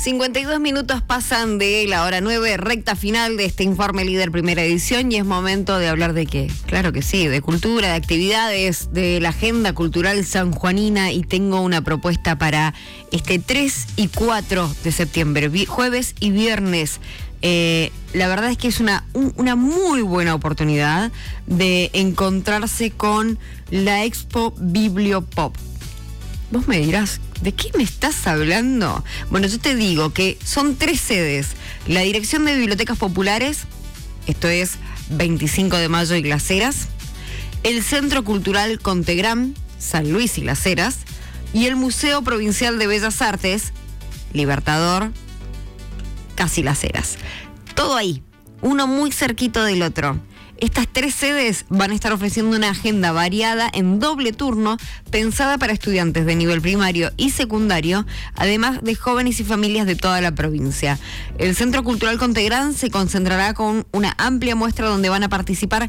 52 minutos pasan de la hora 9, recta final de este Informe Líder primera edición, y es momento de hablar de qué. Claro que sí, de cultura, de actividades, de la agenda cultural sanjuanina, y tengo una propuesta para este 3 y 4 de septiembre, jueves y viernes. La verdad es que es una muy buena oportunidad de encontrarse con la Expo Bibliopop. Vos me dirás, ¿de qué me estás hablando? Bueno, yo te digo que son 3 sedes. La Dirección de Bibliotecas Populares, esto es 25 de Mayo y Las Heras, el Centro Cultural Contegrán, San Luis y Las Heras, y el Museo Provincial de Bellas Artes, Libertador, casi Las Heras. Todo ahí, uno muy cerquito del otro. Estas 3 sedes van a estar ofreciendo una agenda variada en doble turno, pensada para estudiantes de nivel primario y secundario, además de jóvenes y familias de toda la provincia. El Centro Cultural Contegrán se concentrará con una amplia muestra donde van a participar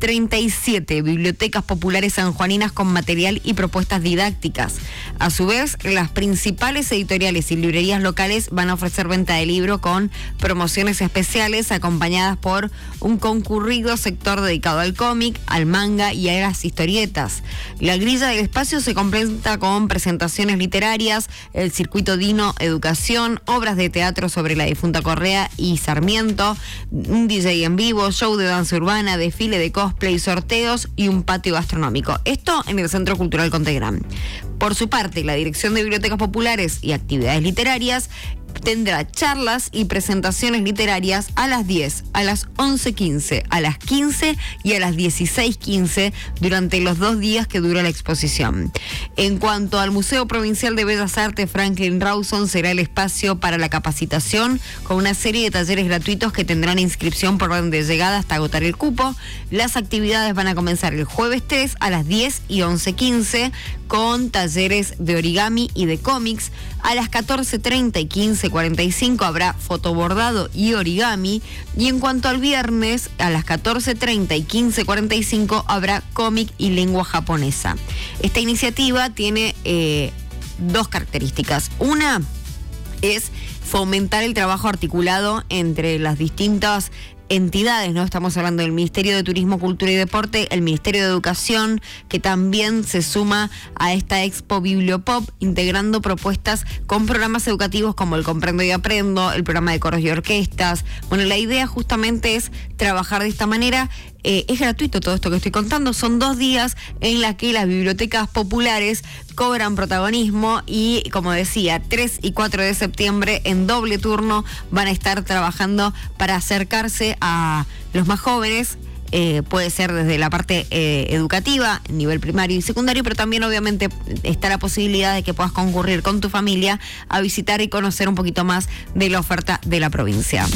37 bibliotecas populares sanjuaninas con material y propuestas didácticas. A su vez, las principales editoriales y librerías locales van a ofrecer venta de libros con promociones especiales acompañadas por un concurrido sector dedicado al cómic, al manga y a las historietas. La grilla del espacio se completa con presentaciones literarias, el circuito Dino Educación, obras de teatro sobre la difunta Correa y Sarmiento, un DJ en vivo, show de danza urbana, desfile de cosplay, sorteos y un patio gastronómico. Esto en el Centro Cultural Contegrán. Por su parte, la Dirección de Bibliotecas Populares y Actividades Literarias tendrá charlas y presentaciones literarias a las 10, a las 11:15, a las 15 y a las 16:15 durante los 2 días que dura la exposición. En cuanto al Museo Provincial de Bellas Artes Franklin Rawson, será el espacio para la capacitación con una serie de talleres gratuitos que tendrán inscripción por orden de llegada hasta agotar el cupo. Las actividades van a comenzar el jueves 3 a las 10 y 11:15 con talleres de origami y de cómics. A las 14:30 y 15:45 habrá fotobordado y origami. Y en cuanto al viernes, a las 14:30 y 15:45 habrá cómic y lengua japonesa. Esta iniciativa tiene 2 características. Una es fomentar el trabajo articulado entre las distintas entidades, ¿no? Estamos hablando del Ministerio de Turismo, Cultura y Deporte, el Ministerio de Educación, que también se suma a esta Expo Bibliopop, integrando propuestas con programas educativos como el Comprendo y Aprendo, el programa de coros y orquestas. Bueno, la idea justamente es trabajar de esta manera. Es gratuito todo esto que estoy contando. Son 2 días en las que las bibliotecas populares cobran protagonismo y, como decía, 3 y 4 de septiembre en doble turno van a estar trabajando para acercarse a los más jóvenes. Puede ser desde la parte educativa, nivel primario y secundario, pero también obviamente está la posibilidad de que puedas concurrir con tu familia a visitar y conocer un poquito más de la oferta de la provincia.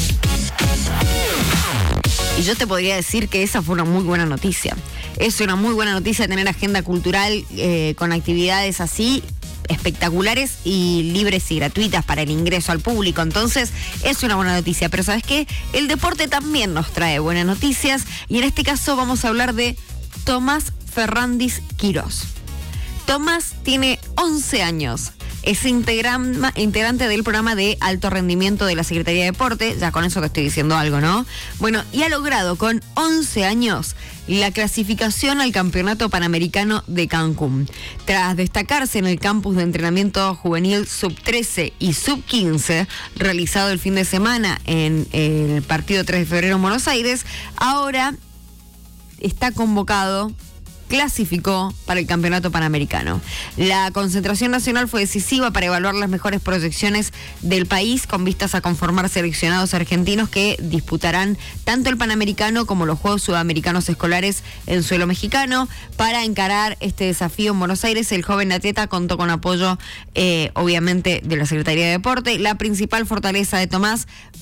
Y yo te podría decir que esa fue una muy buena noticia. Es una muy buena noticia tener agenda cultural con actividades así espectaculares y libres y gratuitas para el ingreso al público. Entonces es una buena noticia. Pero ¿sabes qué? El deporte también nos trae buenas noticias, y en este caso vamos a hablar de Tomás Ferrandis Quirós. Tomás tiene 11 años. Es integrante del programa de alto rendimiento de la Secretaría de Deporte. Ya con eso te estoy diciendo algo, ¿no? Bueno, y ha logrado con 11 años la clasificación al Campeonato Panamericano de Cancún. Tras destacarse en el campus de entrenamiento juvenil sub-13 y sub-15, realizado el fin de semana en el partido 3 de febrero en Buenos Aires, ahora está convocado, clasificó para el Campeonato Panamericano. La concentración nacional fue decisiva para evaluar las mejores proyecciones del país con vistas a conformar seleccionados argentinos que disputarán tanto el Panamericano como los Juegos Sudamericanos Escolares en suelo mexicano. Para encarar este desafío en Buenos Aires, el joven atleta contó con apoyo, obviamente, de la Secretaría de Deporte. La principal fortaleza de Tomás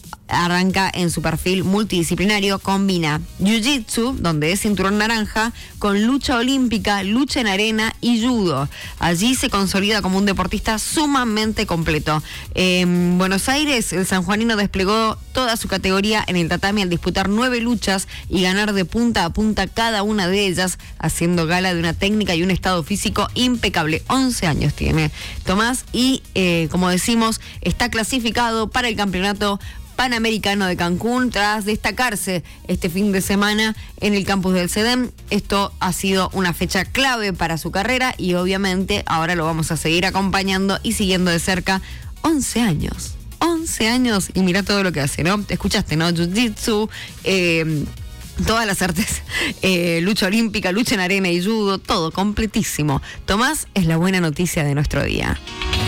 arranca en su perfil multidisciplinario, combina jiu-jitsu, donde es cinturón naranja, con lucha olímpica, lucha en arena y judo. Allí se consolida como un deportista sumamente completo. En Buenos Aires, el sanjuanino desplegó toda su categoría en el tatami al disputar 9 luchas y ganar de punta a punta cada una de ellas, haciendo gala de una técnica y un estado físico impecable. 11 años tiene Tomás y, como decimos, está clasificado para el campeonato Panamericano de Cancún tras destacarse este fin de semana en el campus del CEDEM. Esto ha sido una fecha clave para su carrera y obviamente ahora lo vamos a seguir acompañando y siguiendo de cerca. 11 años. 11 años y mira todo lo que hace, ¿no? Te escuchaste, ¿no? Jiu-jitsu, todas las artes, lucha olímpica, lucha en arena y judo, todo completísimo. Tomás es la buena noticia de nuestro día.